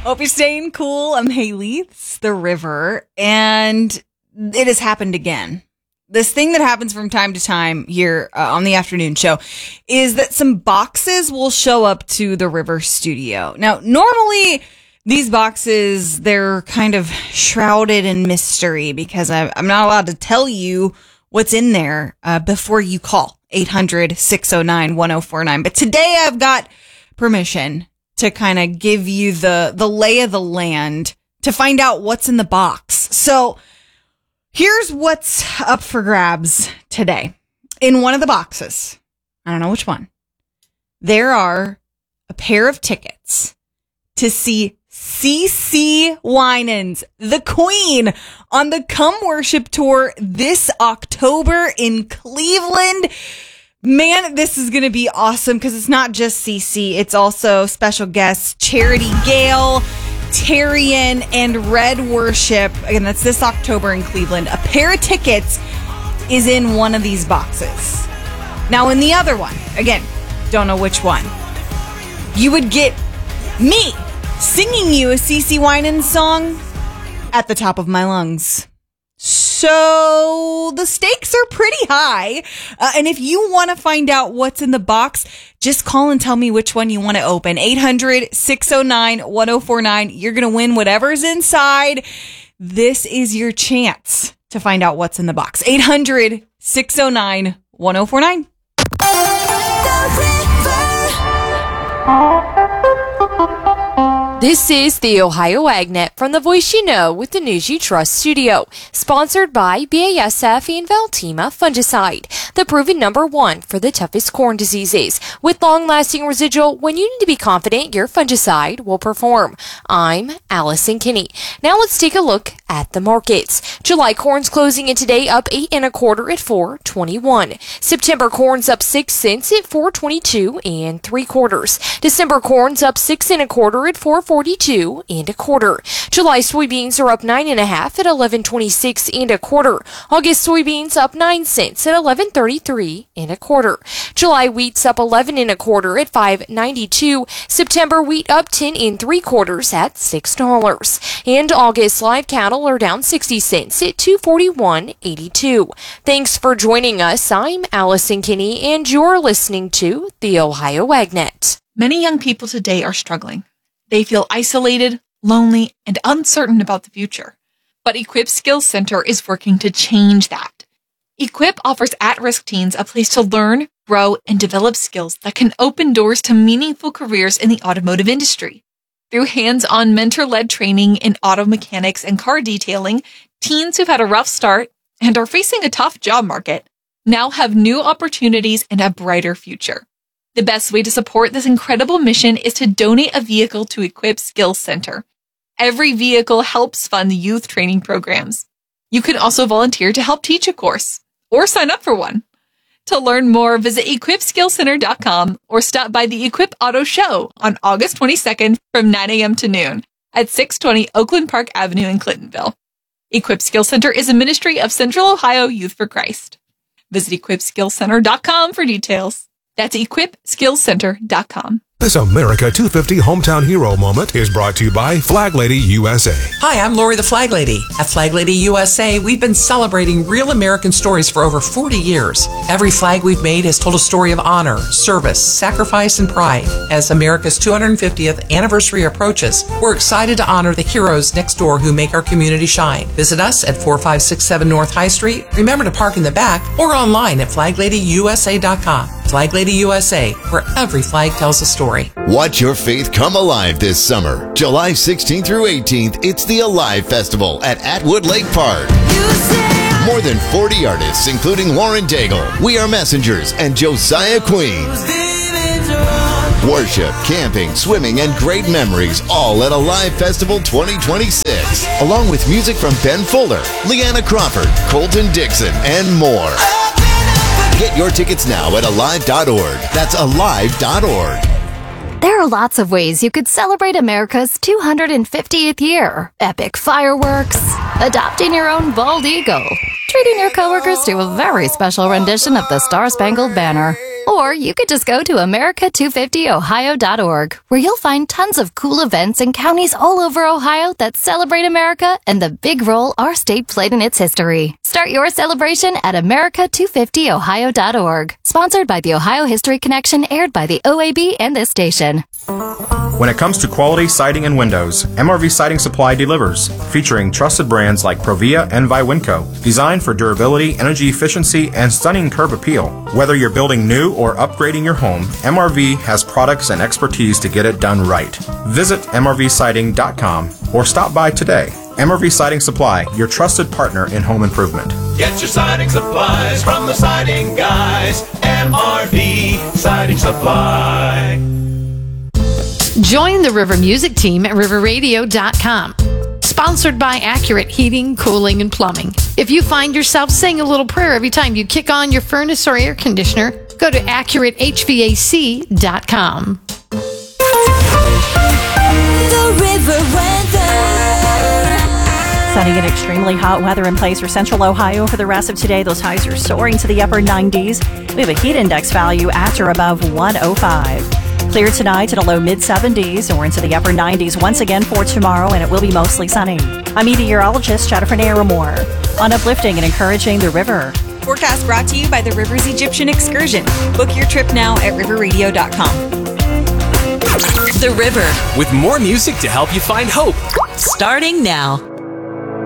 Hope you're staying cool. I'm Haley. It's the river. And it has happened again. This thing that happens from time to time here on the afternoon show is that some boxes will show up to the river studio. Now, normally these boxes, they're kind of shrouded in mystery because I'm not allowed to tell you what's in there before you call 800-609-1049. But today I've got permission to kind of give you the lay of the land to find out what's in the box. So here's what's up for grabs today. In one of the boxes, I don't know which one, there are a pair of tickets to see CeCe Winans, the Queen, on the Come Worship Tour this October in Cleveland. Man, this is going to be awesome because it's not just CeCe. It's also special guests Charity Gale, Tarian, and Red Worship. Again, that's this October in Cleveland. A pair of tickets is in one of these boxes. Now, in the other one, again, don't know which one, you would get me singing you a CeCe Winans song at the top of my lungs. So the stakes are pretty high. And if you want to find out what's in the box, just call and tell me which one you want to open. 800-609-1049. You're going to win whatever's inside. This is your chance to find out what's in the box. 800-609-1049. This is the Ohio AgNet from the Voice You Know with the News You Trust studio. Sponsored by BASF and Valtima Fungicide, the proven #1 for the toughest corn diseases. With long-lasting residual, when you need to be confident your fungicide will perform. I'm Allison Kinney. Now let's take a look at the markets. July corn's closing in today up 8 1/4 at $4.21. September corn's up 6 cents at $4.22 3/4. December corn's up 6 1/4 at $4.42 1/4. July soybeans are up 9 1/2 at $11.26 1/4. August soybeans up 9 cents at $11.33 1/4. July wheat's up 11 1/4 at $5.92. September wheat up 10 3/4 at $6. And August live cattle are down 60 cents at $241.82. Thanks for joining us. I'm Allison Kinney, and you're listening to the Ohio AgNet. Many young people today are struggling. They feel isolated, lonely, and uncertain about the future. But Equip Skills Center is working to change that. Equip offers at-risk teens a place to learn, grow, and develop skills that can open doors to meaningful careers in the automotive industry. Through hands-on mentor-led training in auto mechanics and car detailing, teens who've had a rough start and are facing a tough job market now have new opportunities and a brighter future. The best way to support this incredible mission is to donate a vehicle to Equip Skills Center. Every vehicle helps fund youth training programs. You can also volunteer to help teach a course or sign up for one. To learn more, visit equipskillcenter.com or stop by the Equip Auto Show on August 22nd from 9 a.m. to noon at 620 Oakland Park Avenue in Clintonville. Equip Skills Center is a ministry of Central Ohio Youth for Christ. Visit equipskillcenter.com for details. That's equipskillcenter.com. This America 250 Hometown Hero moment is brought to you by Flag Lady USA. Hi, I'm Lori the Flag Lady. At Flag Lady USA, we've been celebrating real American stories for over 40 years. Every flag we've made has told a story of honor, service, sacrifice, and pride. As America's 250th anniversary approaches, we're excited to honor the heroes next door who make our community shine. Visit us at 4567 North High Street. Remember to park in the back or online at flagladyusa.com. Flag Lady USA, where every flag tells a story. Watch your faith come alive this summer. July 16th through 18th, it's the Alive Festival at Atwood Lake Park. More than 40 artists, including Lauren Daigle, We Are Messengers, and Josiah Queen. Worship, camping, swimming, and great memories, all at Alive Festival 2026. Along with music from Ben Fuller, Leanna Crawford, Colton Dixon, and more. Get your tickets now at alive.org. That's alive.org. There are lots of ways you could celebrate America's 250th year. Epic fireworks, adopting your own bald eagle, treating your coworkers to a very special rendition of the Star-Spangled Banner. Or you could just go to America250Ohio.org, where you'll find tons of cool events in counties all over Ohio that celebrate America and the big role our state played in its history. Start your celebration at America250Ohio.org. Sponsored by the Ohio History Connection, aired by the OAB and this station. When it comes to quality siding and windows, MRV Siding Supply delivers, featuring trusted brands like Provia and Viwinco, designed for durability, energy efficiency, and stunning curb appeal. Whether you're building new or upgrading your home, MRV has products and expertise to get it done right. Visit MRVsiding.com or stop by today. MRV Siding Supply, your trusted partner in home improvement. Get your siding supplies from the siding guys. MRV Siding Supply. Join the River Music team at riverradio.com. Sponsored by Accurate Heating, Cooling, and Plumbing. If you find yourself saying a little prayer every time you kick on your furnace or air conditioner, go to AccurateHVAC.com. The River Weather. Sunny and extremely hot weather in place for central Ohio for the rest of today. Those highs are soaring to the upper 90s. We have a heat index value at or above 105. Clear tonight at a low mid-70s or into the upper 90s once again for tomorrow, and it will be mostly sunny. I'm meteorologist Jennifer Naramore on uplifting and encouraging the river. Forecast brought to you by the Rivers Egyptian Excursion. Book your trip now at riverradio.com. The River. With more music to help you find hope. Starting now.